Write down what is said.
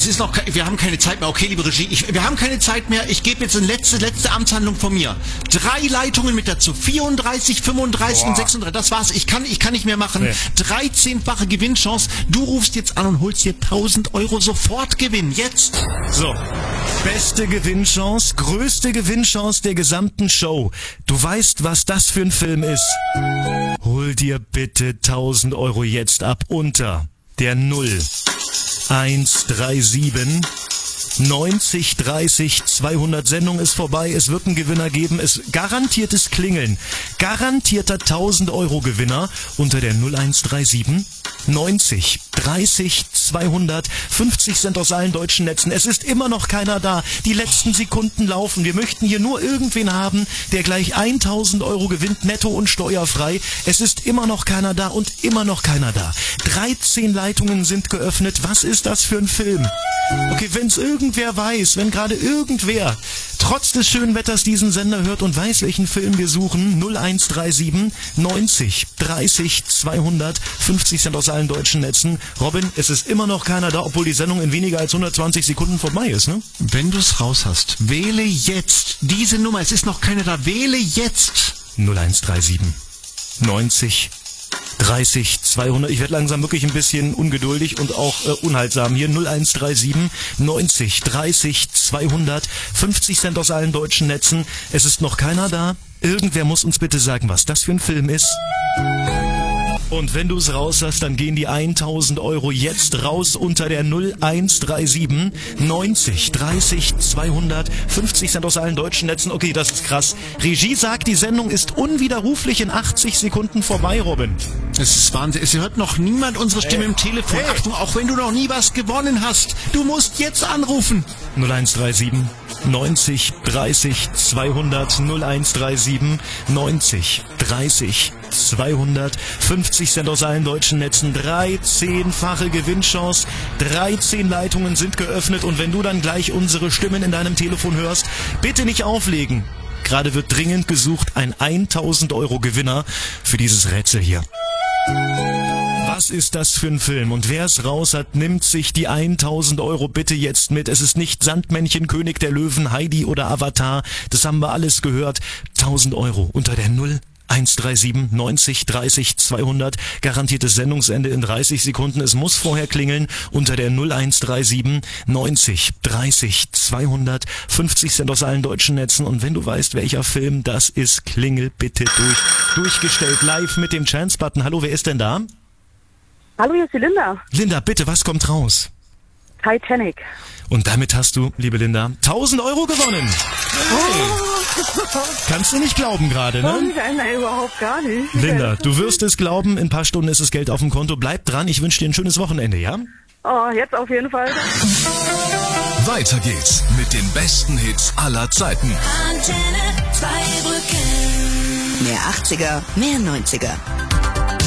ist noch, wir haben keine Zeit mehr. Okay, liebe Regie, wir haben keine Zeit mehr. Ich gebe jetzt eine letzte Amtshandlung von mir. 3 Leitungen mit dazu. 34, 35 und 36. Das war's. Ich kann nicht mehr machen. Nee. 13-fache Gewinnchance. Du rufst jetzt an und holst dir 1.000 Euro Sofortgewinn. Jetzt. So. Beste Gewinnchance, größte Gewinnchance der gesamten Show. Du weißt, was das für ein Film ist. Hol dir bitte 1.000 Euro jetzt ab unter der 0137 90 30 200. Sendung ist vorbei, es wird einen Gewinner geben, es garantiertes Klingeln, garantierter 1.000 Euro Gewinner unter der 0137 90 30 200. 50 Cent aus allen deutschen Netzen. Es ist immer noch keiner da. Die letzten Sekunden laufen. Wir möchten hier nur irgendwen haben, der gleich 1.000 Euro gewinnt, netto und steuerfrei. Es ist immer noch keiner da und immer noch keiner da. 13 Leitungen sind geöffnet. Was ist das für ein Film? Okay, wenn's irgendwer weiß, wenn gerade irgendwer trotz des schönen Wetters diesen Sender hört und weiß, welchen Film wir suchen, 0137 90 30 200, 50 Cent aus allen deutschen Netzen. Robin, es ist immer noch keiner da, obwohl die Sendung in weniger als 120 Sekunden vorbei ist, ne? Wenn du es raus hast, wähle jetzt diese Nummer. Es ist noch keiner da. Wähle jetzt. 0137 90 30 200. Ich werde langsam wirklich ein bisschen ungeduldig und auch unhaltsam hier. 0137 90 30 200, 50 Cent aus allen deutschen Netzen. Es ist noch keiner da. Irgendwer muss uns bitte sagen, was das für ein Film ist. Und wenn du es raus hast, dann gehen die 1.000 Euro jetzt raus unter der 0137 90 30 200, 50 Cent aus allen deutschen Netzen. Okay, das ist krass. Regie sagt, die Sendung ist unwiderruflich in 80 Sekunden vorbei, Robin. Es ist Wahnsinn. Es hört noch niemand unsere Stimme im Telefon. Achtung, auch wenn du noch nie was gewonnen hast. Du musst jetzt anrufen. 0137 90 30 200, 0137 90 30 200, 50 Cent aus allen deutschen Netzen, 13-fache Gewinnchance, 13 Leitungen sind geöffnet und wenn du dann gleich unsere Stimmen in deinem Telefon hörst, bitte nicht auflegen. Gerade wird dringend gesucht ein 1.000 Euro Gewinner für dieses Rätsel hier. Was ist das für ein Film? Und wer es raus hat, nimmt sich die 1.000 Euro bitte jetzt mit. Es ist nicht Sandmännchen, König der Löwen, Heidi oder Avatar. Das haben wir alles gehört. 1.000 Euro unter der 0137 90 30 200. Garantiertes Sendungsende in 30 Sekunden. Es muss vorher klingeln unter der 0137 90 30 200. 50 Cent aus allen deutschen Netzen. Und wenn du weißt, welcher Film das ist, klingel bitte durchgestellt live mit dem Chance-Button. Hallo, wer ist denn da? Hallo, hier ist die Linda. Linda, bitte, was kommt raus? Titanic. Und damit hast du, liebe Linda, 1.000 Euro gewonnen. Hey. Kannst du nicht glauben gerade, ne? Nein, überhaupt gar nicht. Linda, du wirst es glauben, in ein paar Stunden ist das Geld auf dem Konto. Bleib dran, ich wünsche dir ein schönes Wochenende, ja? Oh, jetzt auf jeden Fall. Weiter geht's mit den besten Hits aller Zeiten. Antenne 2 Brücken. Mehr 80er, mehr 90er.